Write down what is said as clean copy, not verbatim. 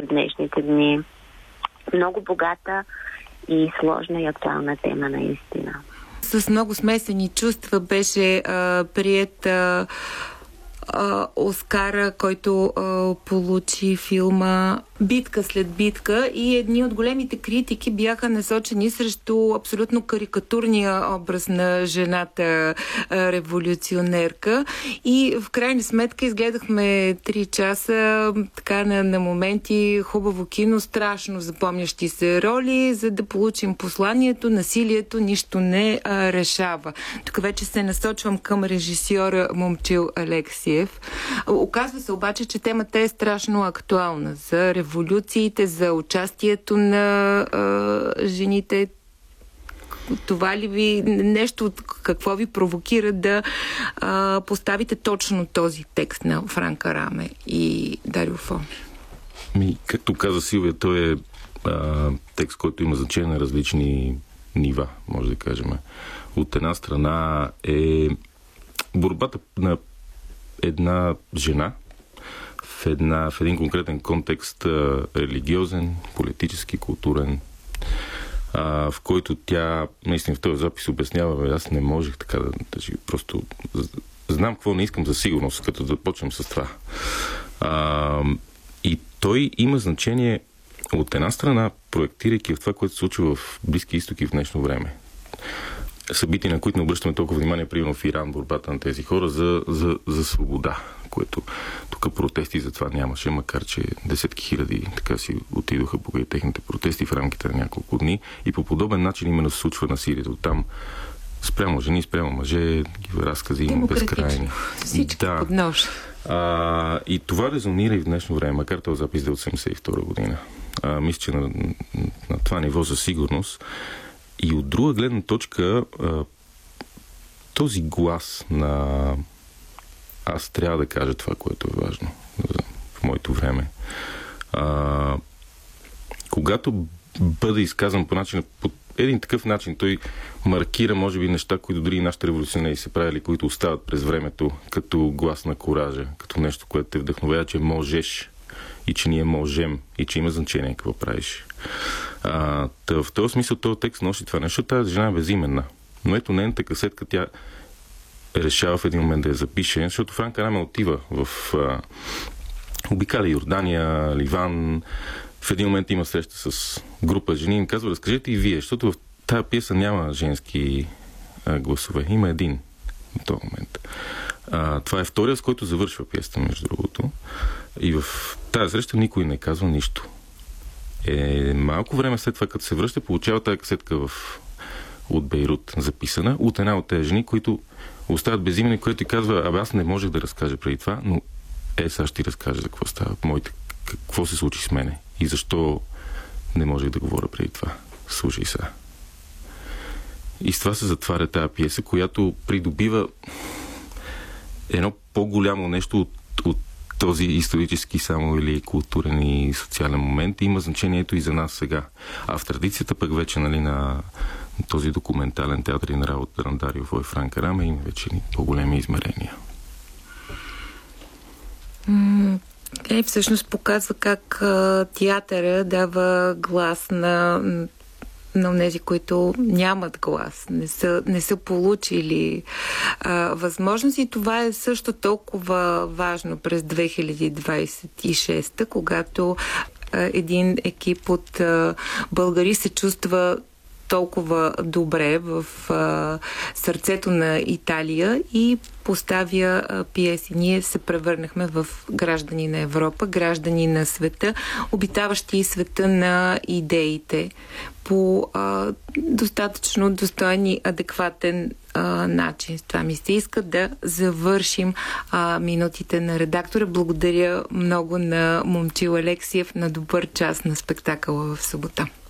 днешните дни. Много богата и сложна и актуална тема наистина. С много смесени чувства беше приет Оскара, който получи филма "Битка след битка", и едни от големите критики бяха насочени срещу абсолютно карикатурния образ на жената революционерка. И в крайна сметка изгледахме 3 часа така на моменти хубаво кино, страшно запомнящи се роли, за да получим посланието: насилието нищо не решава. Тук вече се насочвам към режисьора Момчил Алексиев. Оказва се обаче, че темата е страшно актуална за революциите, за участието на жените. Това ли ви нещо, какво ви провокира да поставите точно този текст на Франк Араме и Дарио Фо? Както каза Силвия, той е текст, който има значение на различни нива, може да кажем. От една страна е борбата на една жена в един конкретен контекст, религиозен, политически, културен, в който тя, наистина в този запис обяснява: аз не можех така да живея. Просто знам какво не искам за сигурност, като да почнем с това. И той има значение от една страна, проектирайки в това, което се случва в Близки изток и в днешно време. Събития, на които не обръщаме толкова внимание, примерно в Иран, борбата на тези хора за свобода, което тук протести за това нямаше, макар че десетки хиляди така си отидоха покрай техните протести в рамките на няколко дни, и по подобен начин именно се случва насилието там. Спрямо жени, спрямо мъже, разкази има безкрайни. Всички под нож. И това резонира и в днешно време, макар този запис да е от 1982 година. Мисля, че на това ниво за сигурност. И от друга гледна точка, този глас на аз трябва да кажа това, което е важно в моето време. Когато бъде изказан по един такъв начин, той маркира, може би, неща, които дори и нашите революционери се правили, които остават през времето, като глас на коража, като нещо, което те вдъхновява, че можеш и че ние можем и че има значение какво правиш. В този смисъл този текст носи това нещо. Тази жена е безименна. Но ето нейната касетка, тя решава в един момент да я запише, защото Франк Араме отива обикаля Йордания, Ливан. В един момент има среща с група жени и им казва: разкажете и вие, защото в тази пиеса няма женски гласове. Има един в този момент. Това е втория, с който завършва пиесата, между другото. И в тази среща никой не казва нищо. Малко време след това, като се връща, получава тази касетка от Бейрут, записана от една от тези жени, които остават безименни, което ти казва: аз не можех да разкажа преди това, но сега ще ти разкажа за какво става. Какво се случи с мене и защо не можех да говоря преди това. Слушай сега. И с това се затваря тази пиеса, която придобива едно по-голямо нещо от този исторически само или културен и социален момент, и има значението и за нас сега. А в традицията пък вече, на този документален театър и на работа на Дарио Фо и Франк Араме има вече по-големи измерения. Всъщност показва как театъра дава глас на тези, които нямат глас, не са получили възможност, и това е също толкова важно през 2026, когато един екип от българи се чувства толкова добре в сърцето на Италия и поставя пиеси. Ние се превърнахме в граждани на Европа, граждани на света, обитаващи света на идеите по достатъчно достоен и адекватен начин. С това ми се иска да завършим минутите на редактора. Благодаря много на Момчил Алексиев. На добър час на спектакъла в събота.